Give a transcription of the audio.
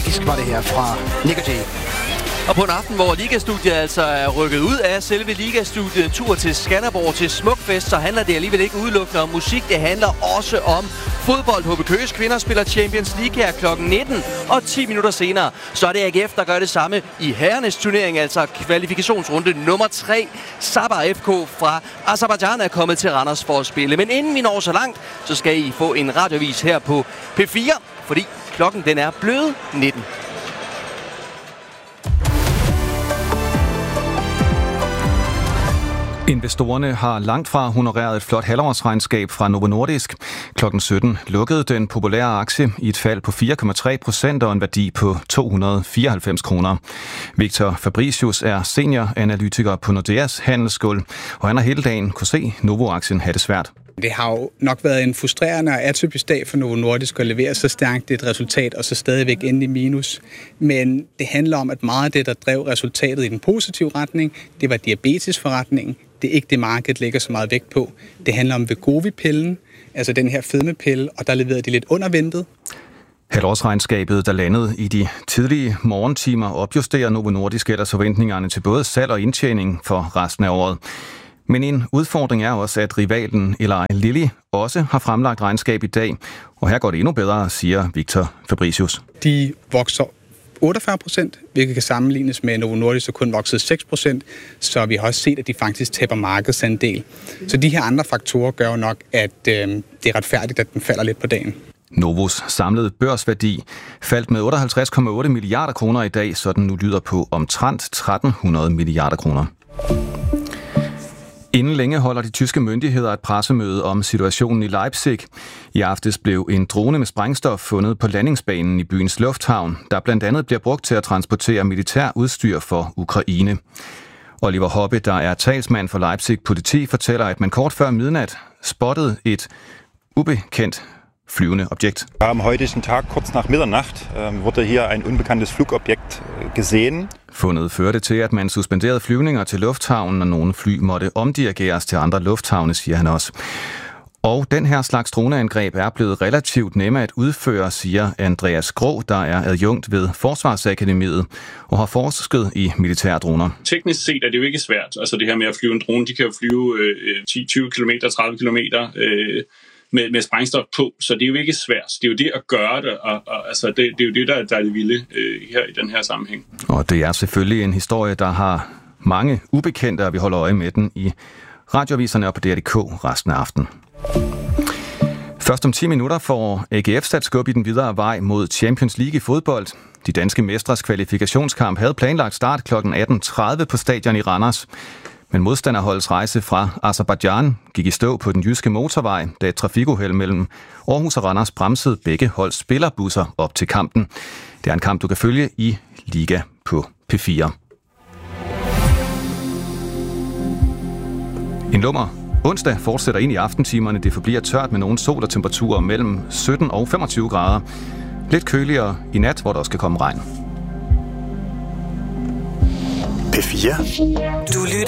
Fantastisk var det her fra Nick J. Og på en aften, hvor ligastudiet altså er rykket ud af selve ligastudiet, tur til Skanderborg til Smukfest, så handler det alligevel ikke udelukkende om musik. Det handler også om fodbold. HB Køges kvinder spiller Champions League her kl. 19, og 10 minutter senere, så er det AGF, der gør det samme i herrenes turnering, altså kvalifikationsrunde nummer 3. Sabah FK fra Aserbajdsjan er kommet til Randers for at spille. Men inden vi når så langt, så skal I få en radiovis her på P4, fordi klokken den er blevet 19. Investorerne har langt fra honoreret et flot halvårsregnskab fra Novo Nordisk. Klokken 17 lukkede den populære aktie i et fald på 4,3% og en værdi på 294 kroner. Victor Fabricius er senioranalytiker på Nordeas handelsgulv, og han har hele dagen kunne se Novo-aktien have det svært. Det har jo nok været en frustrerende og atypisk dag for Novo Nordisk at levere så stærkt et resultat og så stadigvæk ende i minus. Men det handler om, at meget af det, der drev resultatet i den positive retning, det var diabetesforretningen. Det er ikke det, markedet lægger så meget vægt på. Det handler om Wegovy-pillen, altså den her fedmepille, og der leverede de lidt underventet. Halvårsregnskabet, der landede i de tidlige morgentimer, opjusterer Novo Nordisk ellers forventningerne til både salg og indtjening for resten af året. Men en udfordring er også, at rivalen Eli Lilly også har fremlagt regnskab i dag, og her går det endnu bedre, siger Victor Fabricius. De vokser 48%, hvilket kan sammenlignes med Novo Nordisk, så kun voksede 6%, så vi har også set, at de faktisk taber markedsandel. Så de her andre faktorer gør jo nok, at det er retfærdigt, at den falder lidt på dagen. Novos samlede børsværdi faldt med 58,8 milliarder kroner i dag, så den nu lyder på omtrent 1300 milliarder kroner. Inden længe holder de tyske myndigheder et pressemøde om situationen i Leipzig. I aftes blev en drone med sprængstof fundet på landingsbanen i byens lufthavn, der blandt andet bliver brugt til at transportere militær udstyr for Ukraine. Oliver Hoppe, der er talsmand for Leipzig politi, fortæller, at man kort før midnat spottede et ubekendt flyvende Objekt. Am heutigen Tag, kurz nach Mitternacht, wurde hier ein unbekanntes Flugobjekt gesehen. Fundet førte til, at man suspenderede flyvninger til lufthavnen, og nogle fly måtte omdirigeres til andre lufthavne, siger han også. Og den her slags droneangreb er blevet relativt nemme at udføre, siger Andreas Grå, der er adjunkt ved Forsvarsakademiet og har forsket i militære droner. Teknisk set er det jo ikke svært. Altså det her med at flyve en drone, de kan jo flyve 10-20 km, 30 km med sprængstof på, så det er jo ikke svært. Det er jo det at gøre det, og altså det er jo det, der er det vilde her i den her sammenhæng. Og det er selvfølgelig en historie, der har mange ubekendte, og vi holder øje med den i radioaviserne og på DR.dk resten af aftenen. Først om 10 minutter får AGF sat skub i den videre vej mod Champions League i fodbold. De danske mestres kvalifikationskamp havde planlagt start kl. 18.30 på stadion i Randers. Men modstanderholdets rejse fra Aserbajdsjan gik i stå på den jyske motorvej, da et trafikuheld mellem Aarhus og Randers bremsede begge holds spillerbusser op til kampen. Det er en kamp, du kan følge i Liga på P4. En lummer onsdag fortsætter ind i aftentimerne. Det forbliver tørt med nogle sol og temperaturer mellem 17 og 25 grader. Lidt køligere i nat, hvor der også kan komme regn. P4. Du lytter